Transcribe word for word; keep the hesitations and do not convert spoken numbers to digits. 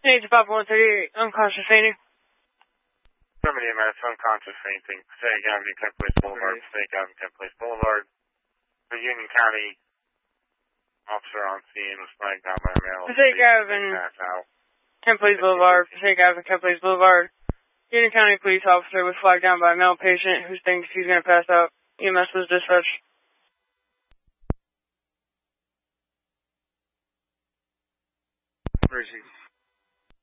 Needs Papa one thirty-eight, unconscious fainting. Somebody in that's unconscious fainting. Passaic Avenue, Kent Place Boulevard. Passaic Avenue, Kent Place Boulevard. The Union County officer on scene was flagged down by a male. Passaic Avenue, Kent Place Boulevard. Passaic Avenue, Kent Place Boulevard. Union County police officer was flagged down by a male patient who thinks he's going to pass out. E M S was dispatched. Where is he?